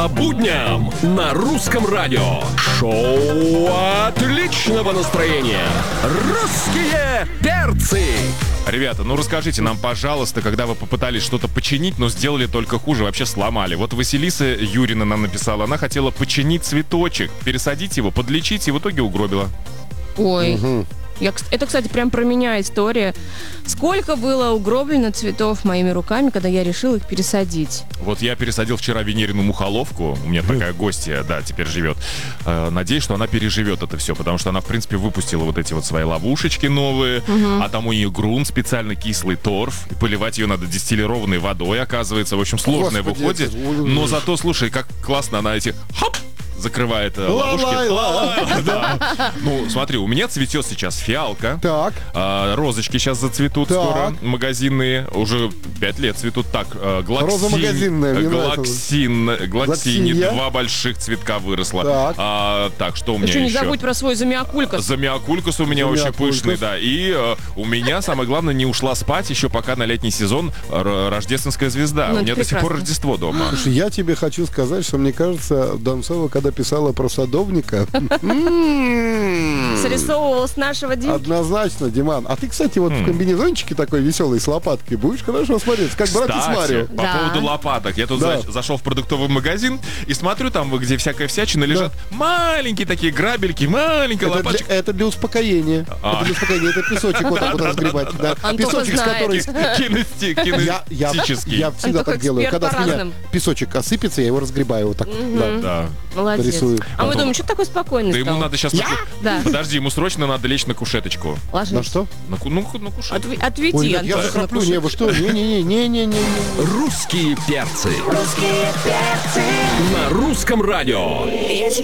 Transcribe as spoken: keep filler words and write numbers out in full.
По будням на русском радио. Шоу отличного настроения. Русские перцы. Ребята, ну расскажите нам, пожалуйста, когда вы попытались что-то починить, но сделали только хуже, вообще сломали. Вот Василиса Юрина нам написала, она хотела починить цветочек, пересадить его, подлечить и в итоге угробила. Ой. Угу. Я, это, кстати, прям про меня история. Сколько было угроблено цветов моими руками, когда я решил их пересадить. Вот я пересадил вчера Венерину мухоловку. У меня такая гостья, да, теперь живет. Э, надеюсь, что она переживет это все, потому что она, в принципе, выпустила вот эти вот свои ловушечки новые, угу. а там у нее грунт, специально кислый торф. И поливать ее надо дистиллированной водой, оказывается. В общем, сложное в уходе. Но зато, слушай, как классно она эти... Хоп! Закрывает ловушки. Да. Ну, смотри, у меня цветет сейчас фиалка. Так. А, розочки сейчас зацветут так. скоро. Магазинные. Уже пять лет цветут. Так, глоксин. Роза магазинная. Глоксин. Глоксине. Два больших цветка выросло. Так. А, так, что у меня еще? еще? Не забудь про свой замиокулькас. Замиокулькас у меня очень пышный, да. И а, у меня, самое главное, не ушла спать еще пока на летний сезон рождественская звезда. Ну, у меня прекрасно. до сих пор Рождество дома. Слушай, я тебе хочу сказать, что мне кажется, Донцова, когда писала про садовника, срисовывала с нашего Димки. Однозначно, Диман. А ты, кстати, вот в комбинезончике такой веселый с лопаткой будешь хорошо смотреть, как братец Марио. По поводу лопаток. Я тут зашел в продуктовый магазин и смотрю, там, где всякая всячина лежат маленькие такие грабельки, маленькая лопаточка. Это для успокоения. Это для успокоения. Это песочек вот так вот разгребать. Песочек, с которой... Кинестический. Я всегда так делаю. Когда с меня песочек осыпется, я его разгребаю вот так. Да. Молодец. Рисую. А мы думаем, что ты такой спокойный Да стал? ему надо сейчас... Я? Да. Подожди, ему срочно надо лечь на кушеточку. Ложись. На что? На, ку... ну, на кушеточку. Отв... Отведи, Ой, нет, я захраплю. Не, вы что? Не-не-не-не-не-не. Русские перцы. Русские перцы. На русском радио. Я